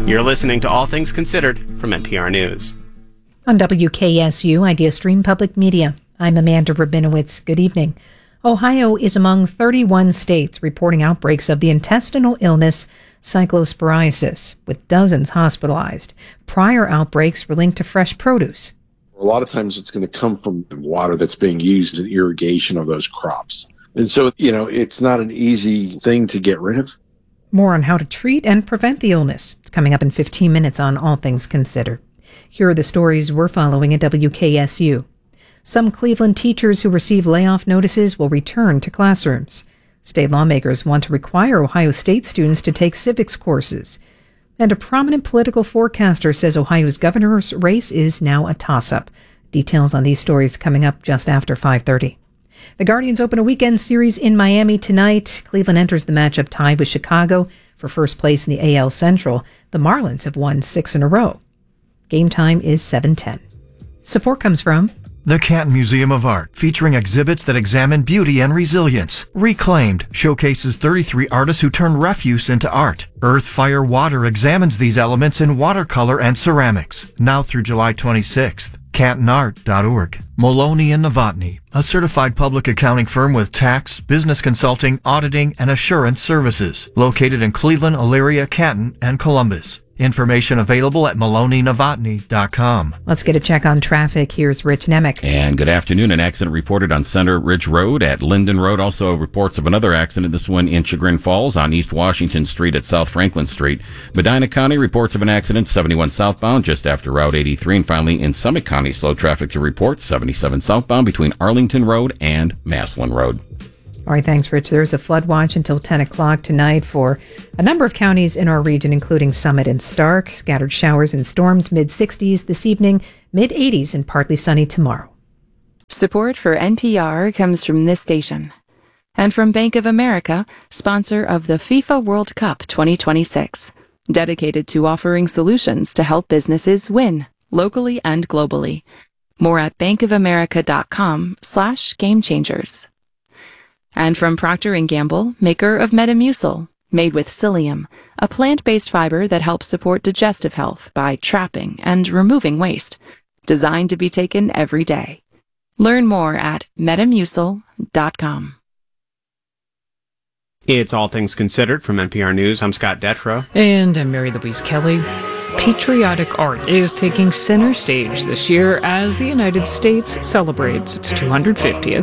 You're listening to All Things Considered from NPR News. On WKSU Idea Stream Public Media, I'm Amanda Rabinowitz. Good evening. Ohio is among 31 states reporting outbreaks of the intestinal illness cyclosporiasis, with dozens hospitalized. Prior outbreaks were linked to fresh produce. A lot of times it's going to come from the water that's being used in irrigation of those crops. And so, it's not an easy thing to get rid of. More on how to treat and prevent the illness. It's coming up in 15 minutes on All Things Considered. Here are the stories we're following at WKSU. Some Cleveland teachers who receive layoff notices will return to classrooms. State lawmakers want to require Ohio State students to take civics courses. And a prominent political forecaster says Ohio's governor's race is now a toss-up. Details on these stories coming up just after 5:30. The Guardians open a weekend series in Miami tonight. Cleveland enters the matchup tied with Chicago for first place in the AL Central. The Marlins have won 6 in a row. Game time is 7:10. Support comes from the Canton Museum of Art, featuring exhibits that examine beauty and resilience. Reclaimed showcases 33 artists who turned refuse into art. Earth, Fire, Water examines these elements in watercolor and ceramics. Now through July 26th. CantonArt.org. Maloney & Novotny, a certified public accounting firm with tax, business consulting, auditing, and assurance services, located in Cleveland, Elyria, Canton, and Columbus. Information available at MaloneyNovotny.com. Let's get a check on traffic. Here's Rich Nemec. And good afternoon. An accident reported on Center Ridge Road at Linden Road. Also reports of another accident, this one in Chagrin Falls on East Washington Street at South Franklin Street. Medina County reports of an accident, 71 southbound just after Route 83. And finally in Summit County, slow traffic to report, 77 southbound between Arlington Road and Maslin Road. All right, thanks, Rich. There's a flood watch until 10 o'clock tonight for a number of counties in our region, including Summit and Stark. Scattered showers and storms, mid-60s this evening, mid-80s and partly sunny tomorrow. Support for NPR comes from this station. And from Bank of America, sponsor of the FIFA World Cup 2026. Dedicated to offering solutions to help businesses win, locally and globally. More at bankofamerica.com/gamechangers. And from Procter & Gamble, maker of Metamucil, made with psyllium, a plant-based fiber that helps support digestive health by trapping and removing waste, designed to be taken every day. Learn more at Metamucil.com. It's All Things Considered from NPR News. I'm Scott Detrow. And I'm Mary Louise Kelly. Patriotic art is taking center stage this year as the United States celebrates its 250th.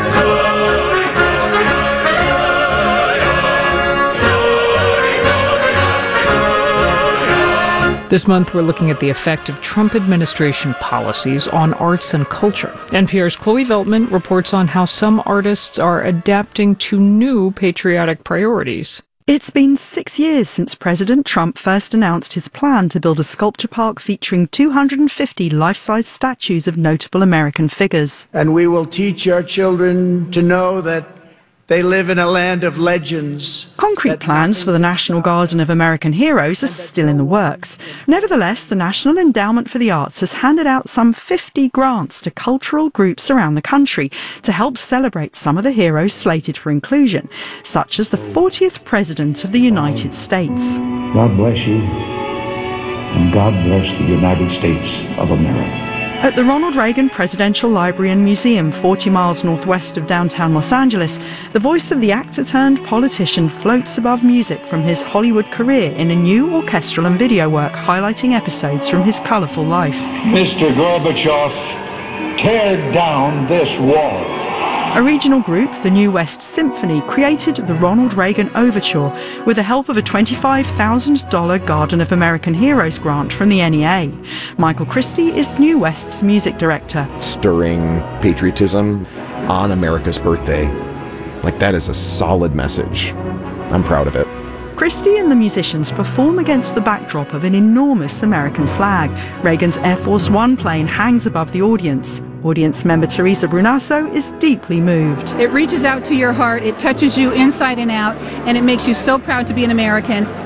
This month, we're looking at the effect of Trump administration policies on arts and culture. NPR's Chloe Veltman reports on how some artists are adapting to new patriotic priorities. It's been 6 years since President Trump first announced his plan to build a sculpture park featuring 250 life-size statues of notable American figures. And we will teach our children to know that they live in a land of legends. Concrete plans for the National Garden of American Heroes are still in the works. Nevertheless, the National Endowment for the Arts has handed out some 50 grants to cultural groups around the country to help celebrate some of the heroes slated for inclusion, such as the 40th President of the United States. God bless you, and God bless the United States of America. At the Ronald Reagan Presidential Library and Museum, 40 miles northwest of downtown Los Angeles, the voice of the actor-turned-politician floats above music from his Hollywood career in a new orchestral and video work highlighting episodes from his colorful life. Mr. Gorbachev, tear down this wall. A regional group, the New West Symphony, created the Ronald Reagan Overture with the help of a $25,000 Garden of American Heroes grant from the NEA. Michael Christie is New West's music director. Stirring patriotism on America's birthday. That is a solid message. I'm proud of it. Christie and the musicians perform against the backdrop of an enormous American flag. Reagan's Air Force One plane hangs above the audience. Audience member Teresa Brunasso is deeply moved. It reaches out to your heart, it touches you inside and out, and it makes you so proud to be an American.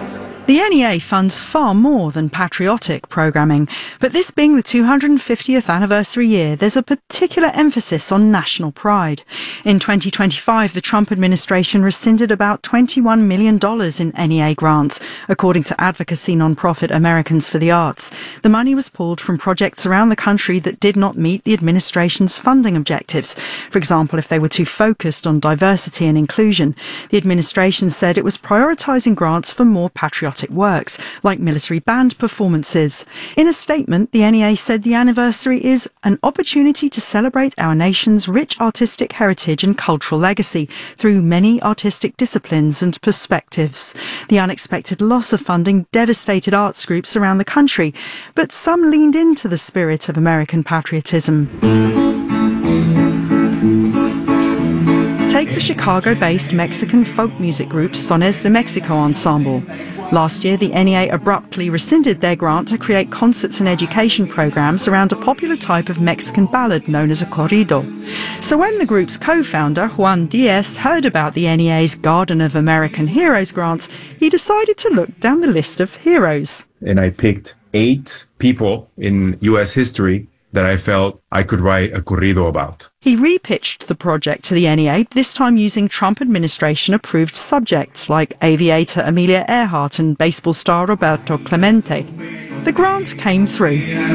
The NEA funds far more than patriotic programming, but this being the 250th anniversary year, there's a particular emphasis on national pride. In 2025, the Trump administration rescinded about $21 million in NEA grants, according to advocacy nonprofit Americans for the Arts. The money was pulled from projects around the country that did not meet the administration's funding objectives. For example, if they were too focused on diversity and inclusion. The administration said it was prioritising grants for more patriotic works, like military band performances. In a statement, the NEA said the anniversary is an opportunity to celebrate our nation's rich artistic heritage and cultural legacy through many artistic disciplines and perspectives. The unexpected loss of funding devastated arts groups around the country, but some leaned into the spirit of American patriotism. Take the Chicago-based Mexican folk music group Sones de Mexico Ensemble. Last year, the NEA abruptly rescinded their grant to create concerts and education programs around a popular type of Mexican ballad known as a corrido. So when the group's co-founder, Juan Diaz, heard about the NEA's Garden of American Heroes grants, he decided to look down the list of heroes. And I picked 8 people in U.S. history that I felt I could write a corrido about. He repitched the project to the NEA, this time using Trump administration-approved subjects like aviator Amelia Earhart and baseball star Roberto Clemente. The grant came through.